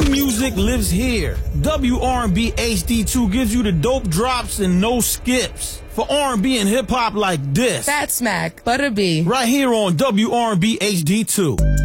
music lives here. WRB HD2 gives you the dope drops and no skips. For R&B and hip hop like this. Fat Smack, Butter B. Right here on WRB HD2.